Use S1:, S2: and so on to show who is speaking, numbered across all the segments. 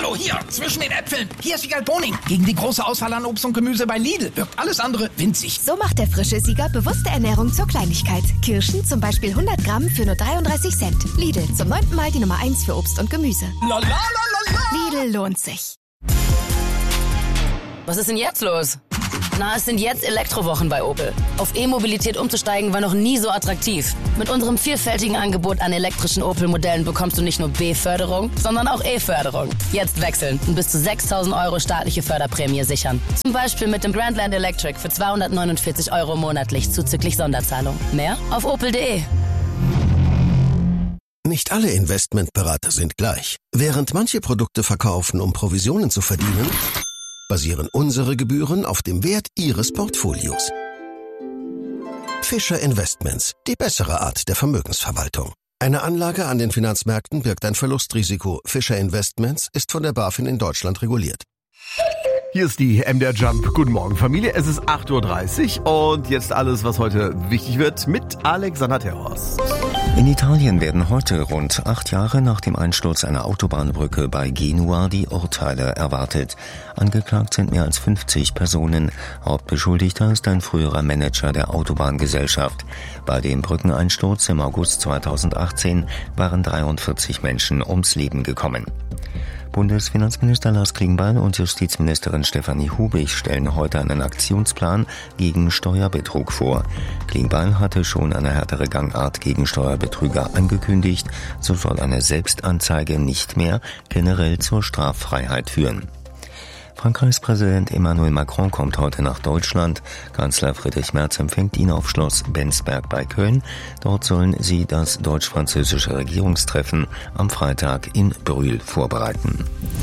S1: Hallo, hier, zwischen den Äpfeln. Hier ist Siegal Boning. Gegen die große Auswahl an Obst und Gemüse bei Lidl wirkt alles andere winzig.
S2: So macht der frische Sieger bewusste Ernährung zur Kleinigkeit. Kirschen zum Beispiel 100 Gramm für nur 33 Cent. Lidl, zum 9. Mal die Nummer 1 für Obst und Gemüse.
S1: La, la, la, la, la.
S2: Lidl lohnt sich.
S3: Was ist denn jetzt los? Na, es sind jetzt Elektrowochen bei Opel. Auf E-Mobilität umzusteigen war noch nie so attraktiv. Mit unserem vielfältigen Angebot an elektrischen Opel-Modellen bekommst du nicht nur B-Förderung, sondern auch E-Förderung. Jetzt wechseln und bis zu 6.000 € staatliche Förderprämie sichern. Zum Beispiel mit dem Grandland Electric für 249 € monatlich zuzüglich Sonderzahlung. Mehr auf opel.de.
S4: Nicht alle Investmentberater sind gleich. Während manche Produkte verkaufen, um Provisionen zu verdienen, basieren unsere Gebühren auf dem Wert Ihres Portfolios. Fischer Investments, die bessere Art der Vermögensverwaltung. Eine Anlage an den Finanzmärkten birgt ein Verlustrisiko. Fischer Investments ist von der BaFin in Deutschland reguliert.
S5: Hier ist die MDR Jump. Guten Morgen, Familie. Es ist 8.30 Uhr und jetzt alles, was heute wichtig wird, mit Alexander Terhorst.
S6: In Italien werden heute, rund 8 Jahre nach dem Einsturz einer Autobahnbrücke bei Genua, die Urteile erwartet. Angeklagt sind mehr als 50 Personen. Hauptbeschuldigter ist ein früherer Manager der Autobahngesellschaft. Bei dem Brückeneinsturz im August 2018 waren 43 Menschen ums Leben gekommen. Bundesfinanzminister Lars Klingbeil und Justizministerin Stefanie Hubig stellen heute einen Aktionsplan gegen Steuerbetrug vor. Klingbeil hatte schon eine härtere Gangart gegen Steuerbetrüger angekündigt. So soll eine Selbstanzeige nicht mehr generell zur Straffreiheit führen. Frankreichs Präsident Emmanuel Macron kommt heute nach Deutschland. Kanzler Friedrich Merz empfängt ihn auf Schloss Bensberg bei Köln. Dort sollen sie das deutsch-französische Regierungstreffen am Freitag in Brühl vorbereiten.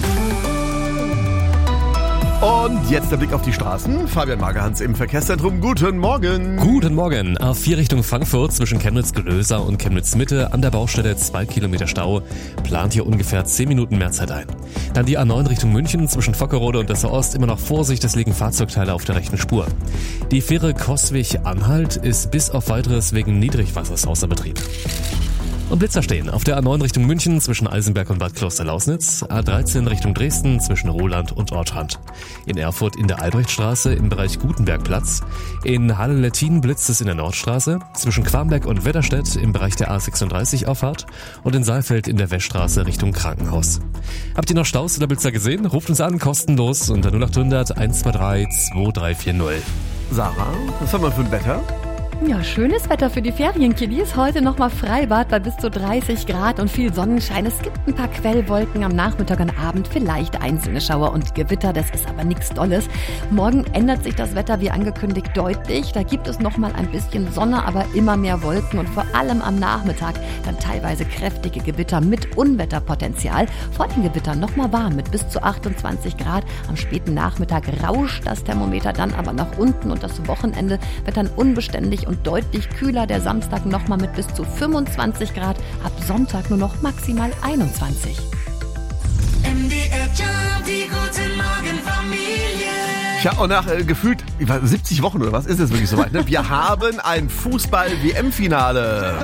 S5: Und jetzt der Blick auf die Straßen. Fabian Magerhans im Verkehrszentrum. Guten Morgen.
S7: Guten Morgen. A4 Richtung Frankfurt zwischen Chemnitz-Gelösa und Chemnitz-Mitte an der Baustelle 2 Kilometer Stau. Plant hier ungefähr 10 Minuten mehr Zeit ein. Dann die A9 Richtung München zwischen Vockerode und Dessau-Ost. Immer noch Vorsicht, es liegen Fahrzeugteile auf der rechten Spur. Die Fähre Coswig-Anhalt ist bis auf Weiteres wegen Niedrigwassers außer Betrieb. Und Blitzer stehen auf der A9 Richtung München zwischen Eisenberg und Bad Kloster-Lausnitz, A13 Richtung Dresden zwischen Roland und Ortrand. In Erfurt in der Albrechtstraße im Bereich Gutenbergplatz. In Halle-Lettin blitzt es in der Nordstraße, zwischen Quamberg und Wedderstedt im Bereich der A36-Auffahrt und in Saalfeld in der Weststraße Richtung Krankenhaus. Habt ihr noch Staus oder Blitzer gesehen? Ruft uns an, kostenlos unter 0800 123 2340.
S5: Sarah, was haben wir für ein Wetter?
S8: Ja, schönes Wetter für die Ferienkiddies. Heute nochmal Freibad bei bis zu 30 Grad und viel Sonnenschein. Es gibt ein paar Quellwolken am Nachmittag und Abend, vielleicht einzelne Schauer und Gewitter. Das ist aber nichts Dolles. Morgen ändert sich das Wetter wie angekündigt deutlich. Da gibt es nochmal ein bisschen Sonne, aber immer mehr Wolken und vor allem am Nachmittag dann teilweise kräftige Gewitter mit Unwetterpotenzial. Vor den Gewittern nochmal warm mit bis zu 28 Grad. Am späten Nachmittag rauscht das Thermometer dann aber nach unten und das Wochenende wird dann unbeständig und deutlich kühler. Der Samstag nochmal mit bis zu 25 Grad. Ab Sonntag nur noch maximal 21.
S9: MDR Jump, die guten Morgen Familie.
S5: Ja, und nach gefühlt 70 Wochen oder was ist es wirklich soweit? Ne? Wir haben ein Fußball-WM-Finale.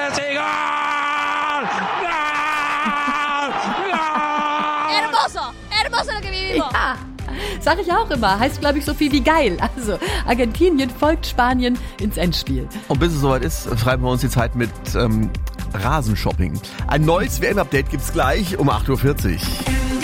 S8: Hermoso lo que vivimos. Ja. Sag ich auch immer. Heißt, glaube ich, so viel wie geil. Also, Argentinien folgt Spanien ins Endspiel.
S5: Und bis es soweit ist, schreiben wir uns die Zeit mit Rasenshopping. Ein neues WM-Update gibt's gleich um 8.40 Uhr.